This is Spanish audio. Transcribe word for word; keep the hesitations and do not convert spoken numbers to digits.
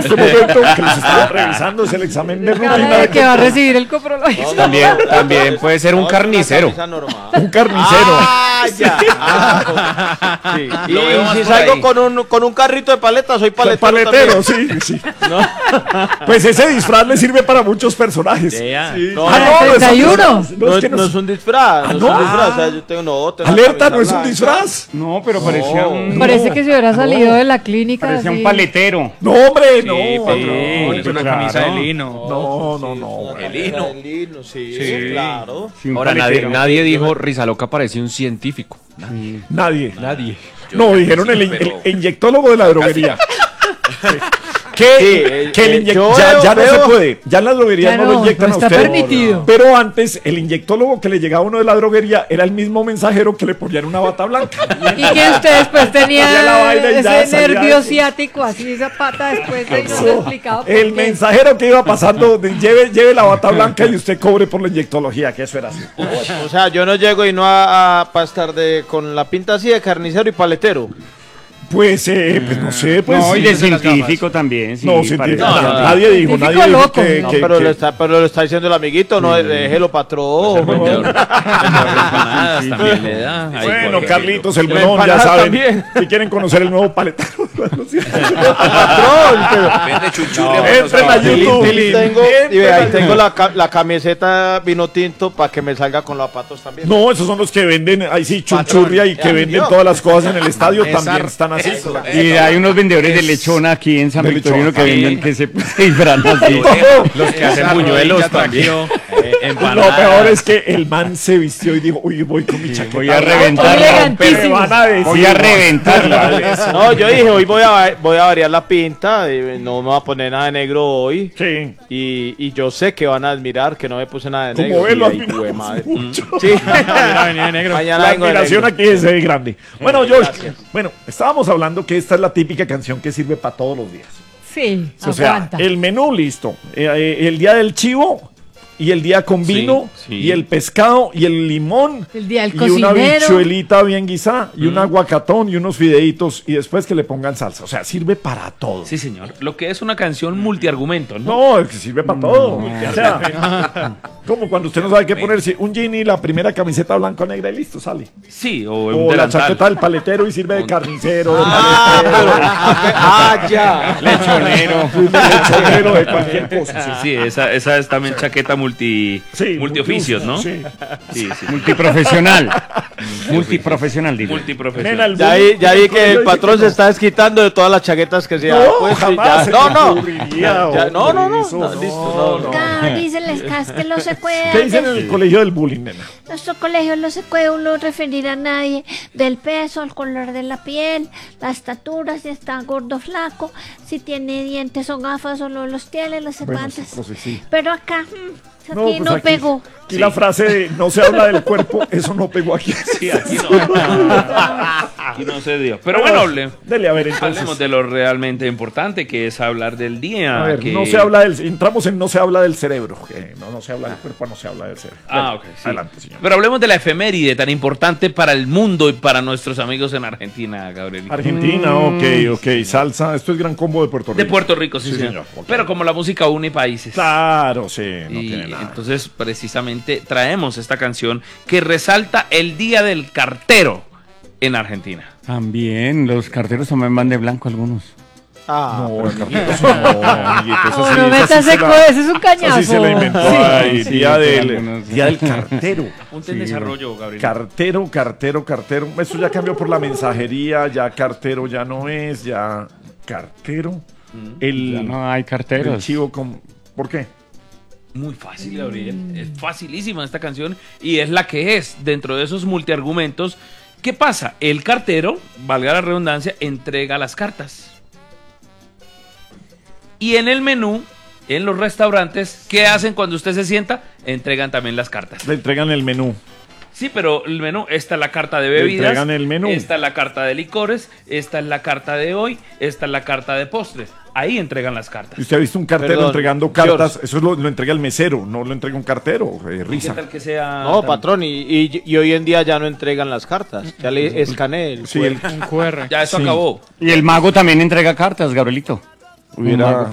este momento que les estaba revisando es el examen de rutina. De que va a recibir el coprológico. También, también puede ser un carnicero. Un carnicero. Ah, ya. Ah, sí. Y, Lo veo y más si por salgo ahí. con un, con un carrito de paletas, soy Soy paletero. paletero, sí, sí. ¿No? Pues ese disfraz le sirve para muchos personajes. Yeah. Sí. No, Ah, no, no, no es un treinta y uno. disfraz. No, No, es es, que no no es- es un disfraz, no, es no. un disfraz. O sea, yo tengo, no, tengo una Alerta, camisa no es un blanca. disfraz. No, pero parecía No. un... Parece que se hubiera salido de la clínica. Parecía así. un paletero. No, hombre, Sí, no. patrón, es una claro. camisa de lino. No, no, Sí, no. una güey. camisa de lino, sí, Sí. claro. Sí, un Ahora nadie, paletero. nadie dijo Rizaloca parecía un científico. Nadie. Nadie. No, dijeron el, pero- el inyectólogo de la droguería. Sí. Que, Sí, eh, que el eh, inyec- yo ya, veo- ya no veo- se puede. Ya en la droguería Ya no, lo no, inyectan no a está usted. permitido. Pero antes, el inyectólogo que le llegaba a uno de la droguería era el mismo mensajero que le ponían una bata blanca. Y que usted después Hacía la tenía vaina y ya ese salía nervio eso. ciático, así esa pata después de no se explicado por El qué. mensajero que iba pasando, de, lleve, lleve la bata blanca y usted cobre por la inyectología, que eso era así. O sea, yo no llego y no a, a para estar de, con la pinta así de carnicero y paletero. Pues, eh, pues no sé, pues. No, y de sí, científico también. Sí, No, parece- científico. No, no, no. Nadie dijo, Científico nadie dijo loco. que. No, que- pero, que- lo está, pero lo está diciendo el amiguito, no, déjelo patrón. Empanadas también le da. Ahí, Bueno, por Carlitos, el La melón, ya empanada saben. también. Si quieren conocer el nuevo paletero. Patrón, pero- Vende chuchurria. No, entren a Tilín, YouTube. tilín, tengo, y ve, Entren ahí a tengo la, ca- la camiseta vino tinto para que me salga con los zapatos también. No, esos son los que venden, ahí sí, chunchurria y que Ya, venden yo. todas las cosas en el estadio, Esa- también están así. eso, Y hay unos vendedores de lechona aquí en San De Victorino lechona. que venden que se se disfrazan así. Los que hacen buñuelos también. Lo peor es que el man se vistió y dijo, uy, voy con mi chaqueta. Voy a blanca, reventar. Elegantísimo. me van a decir, Voy a reventarla. No, yo dije, hoy voy a, voy a variar la pinta, y no me voy a poner nada de negro hoy. Sí. Y, y yo sé que van a admirar que no me puse nada de Como negro. ven, lo Y ahí, admiramos jue madre. mucho. Sí. Mañana La vengo de admiración negro. aquí es eh, grande. Bueno, Eh, George, gracias. bueno, estábamos hablando que esta es la típica canción que sirve para todos los días. Sí, O sea, aguanta. el menú listo. Eh, eh, el día del chivo y el día con vino sí. y el pescado y el limón. El día del y una cocinero. bichuelita bien guisada y un aguacatón y unos fideitos y después que le pongan salsa. O sea, sirve para todo. Sí, señor. Lo que es una canción multiargumento, ¿no? No, es que sirve para todo. O sea, como cuando usted no sabe qué ponerse un jean y la primera camiseta blanca o negra y listo, sale. Sí, o un O la delantal. chaqueta del paletero y sirve de carnicero, de Ah, paletero, pero- ah, ya. Lechonero. de lechonero, de cualquier cosa. Sí, sí, esa, esa es también chaqueta multi, Sí, multioficios, ¿no? Sí. Sí, sí. Multiprofesional. Multiprofesional, digo. Multiprofesional. Nena, el Ya vi, ya vi que el patrón se está desquitando de todas las chaquetas que se ha No, puesto y jamás ya- se No, me no. ocurriría, Ya, no, no, no, eso, no, listo, no, no. Gaby se les casque los ¿Qué secuelas. dicen en el colegio del bullying, nena? Nuestro colegio no se puede uno referir a nadie del peso, al color de la piel, la estatura, si está gordo o flaco, si tiene dientes o gafas o no los tiene, los Bueno, zapatos. sí, pues sí. Pero acá, mm, aquí pues no aquí- pegó. Aquí la frase de no se habla del cuerpo, eso no pegó aquí. Sí, aquí no. Aquí no se dio. Pero bueno, hable- Dele, a ver, entonces. hablemos de lo realmente importante, que es hablar del día. A ver, que- no se habla del, entramos en no se habla del cerebro, que no, no se habla del cuerpo, no se habla del cerebro. Ah, Bueno, ok. sí. Adelante, señor. Pero hablemos de la efeméride tan importante para el mundo y para nuestros amigos en Argentina, Gabriel. Argentina, ok, ok, salsa, esto es gran combo de Puerto Rico. De Puerto Rico, sí, Sí, señor. señor, ok. Pero como la música une países. Claro, sí, no y tiene nada. entonces precisamente traemos esta canción que resalta el Día del Cartero en Argentina. También, los carteros también van de blanco algunos. Ah, No, Carlitos, no, amiguito, esa No, sí- no esa metas sí se ese la- co- ese es un esa cañazo. sí se la inventó Sí. ahí, Sí, día, sí, del, algunos- día del cartero. Ponte en Sí, desarrollo, Gabriel. Cartero, cartero, cartero. Eso ya cambió por la mensajería, ya cartero ya no es, ya cartero. El, Ya no hay el carteros. chivo con... ¿Por qué? Muy fácil, Gabriel. Es facilísima esta canción y es la que es dentro de esos multiargumentos. ¿Qué pasa? El cartero, valga la redundancia, entrega las cartas. Y en el menú, en los restaurantes, ¿qué hacen cuando usted se sienta? Entregan también las cartas. Le entregan el menú. Sí, pero el menú, esta es la carta de Le bebidas, entregan el menú. esta es la carta de licores, esta es la carta de hoy, esta es la carta de postres. Ahí entregan las cartas. ¿Y usted ha visto un cartero Perdón, entregando cartas? George. Eso es lo, lo entrega el mesero, no lo entrega un cartero. Eh, ¿Y ¿Qué risa. tal que sea? no, tan- patrón, y, y, y hoy en día ya no entregan las cartas. Ya le escaneé el Sí, el- Ya eso Sí. acabó. Y el mago también entrega cartas, Gabrielito. hubiera,